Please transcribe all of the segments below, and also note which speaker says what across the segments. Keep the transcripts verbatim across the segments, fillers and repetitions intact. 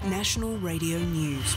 Speaker 1: National Radio News.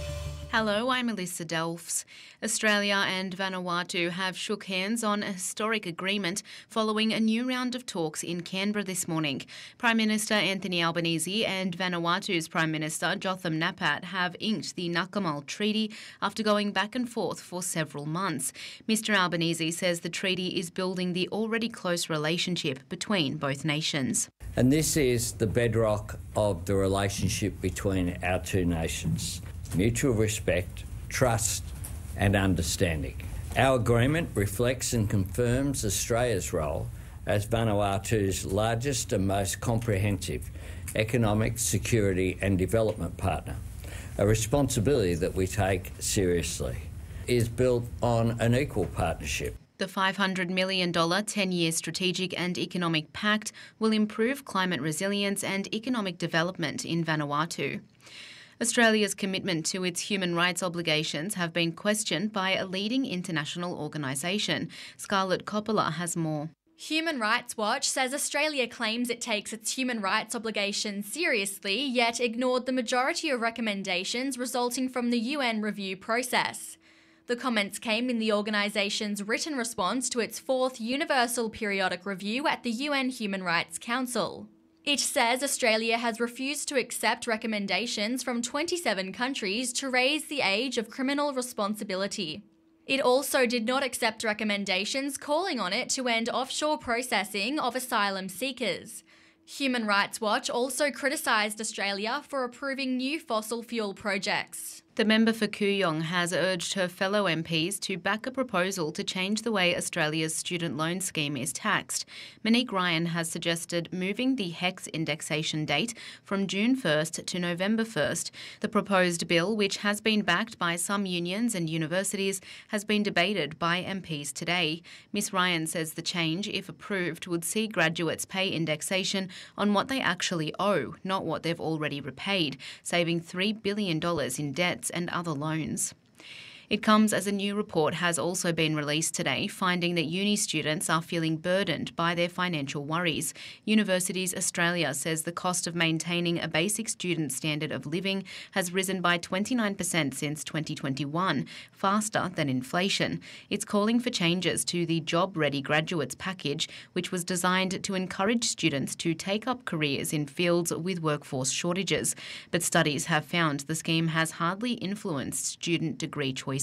Speaker 2: Hello, I'm Alyssa Delfs. Australia and Vanuatu have shook hands on a historic agreement following a new round of talks in Canberra this morning. Prime Minister Anthony Albanese and Vanuatu's Prime Minister Jotham Napat have inked the Ngukurrmal Treaty after going back and forth for several months. Mister Albanese says the treaty is building the already close relationship between both nations.
Speaker 3: And this is the bedrock of the relationship between our two nations. Mutual respect, trust and understanding. Our agreement reflects and confirms Australia's role as Vanuatu's largest and most comprehensive economic, security and development partner, a responsibility that we take seriously. It is built on an equal partnership.
Speaker 2: The five hundred million dollars ten-year Strategic and Economic Pact will improve climate resilience and economic development in Vanuatu. Australia's commitment to its human rights obligations have been questioned by a leading international organisation. Scarlett Coppola has more.
Speaker 4: Human Rights Watch says Australia claims it takes its human rights obligations seriously, yet ignored the majority of recommendations resulting from the U N review process. The comments came in the organisation's written response to its fourth Universal Periodic Review at the U N Human Rights Council. It says Australia has refused to accept recommendations from twenty-seven countries to raise the age of criminal responsibility. It also did not accept recommendations calling on it to end offshore processing of asylum seekers. Human Rights Watch also criticised Australia for approving new fossil fuel projects.
Speaker 2: The member for Kooyong has urged her fellow M Ps to back a proposal to change the way Australia's student loan scheme is taxed. Monique Ryan has suggested moving the HECS indexation date from June first to November first. The proposed bill, which has been backed by some unions and universities, has been debated by M Ps today. Miss Ryan says the change, if approved, would see graduates pay indexation on what they actually owe, not what they've already repaid, saving three billion dollars in debts and other loans. It comes as a new report has also been released today, finding that uni students are feeling burdened by their financial worries. Universities Australia says the cost of maintaining a basic student standard of living has risen by twenty-nine percent since twenty twenty-one, faster than inflation. It's calling for changes to the Job Ready Graduates package, which was designed to encourage students to take up careers in fields with workforce shortages. But studies have found the scheme has hardly influenced student degree choices.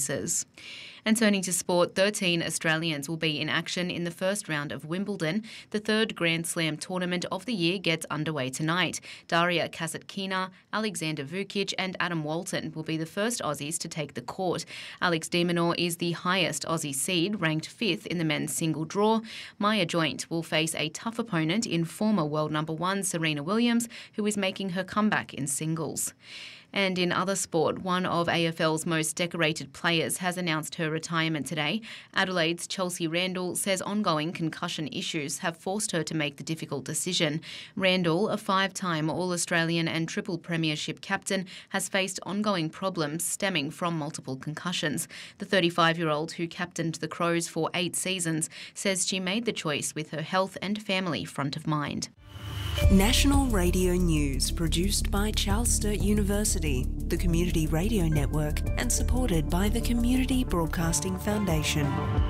Speaker 2: And turning to sport, thirteen Australians will be in action in the first round of Wimbledon. The third Grand Slam tournament of the year gets underway tonight. Daria Kasatkina, Alexander Vukic and Adam Walton will be the first Aussies to take the court. Alex de Minaur is the highest Aussie seed, ranked fifth in the men's single draw. Maya Joint will face a tough opponent in former world number one Serena Williams, who is making her comeback in singles. And in other sport, one of A F L's most decorated players has announced her retirement today. Adelaide's Chelsea Randall says ongoing concussion issues have forced her to make the difficult decision. Randall, a five-time All-Australian and triple premiership captain, has faced ongoing problems stemming from multiple concussions. The thirty-five-year-old, who captained the Crows for eight seasons, says she made the choice with her health and family front of mind.
Speaker 1: National Radio News, produced by Charles Sturt University, the Community Radio Network, and supported by the Community Broadcasting Foundation.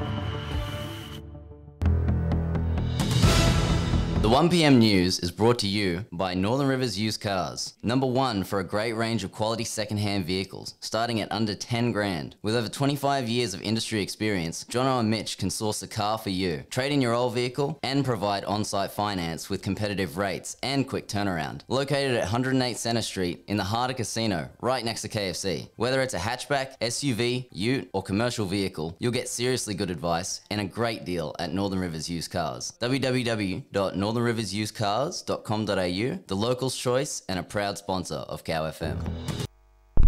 Speaker 5: The one p m News is brought to you by Northern Rivers Used Cars. Number one for a great range of quality second-hand vehicles, starting at under ten grand. With over twenty-five years of industry experience, Jono and Mitch can source a car for you, trade in your old vehicle, and provide on-site finance with competitive rates and quick turnaround. Located at one oh eight Centre Street in the heart of Casino, right next to K F C. Whether it's a hatchback, S U V, ute, or commercial vehicle, you'll get seriously good advice and a great deal at Northern Rivers Used Cars. w w w dot northern rivers used cars dot com dot a u, the locals' choice and a proud sponsor of Cow F M.